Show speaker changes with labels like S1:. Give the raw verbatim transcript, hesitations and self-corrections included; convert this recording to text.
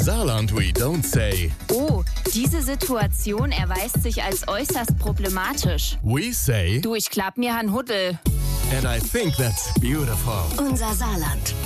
S1: Saarland we don't say.
S2: Oh, diese Situation erweist sich als äußerst problematisch.
S1: We say.
S2: Du, ich glaub, mir han Huddel.
S1: And I think that's beautiful.
S3: Unser Saarland.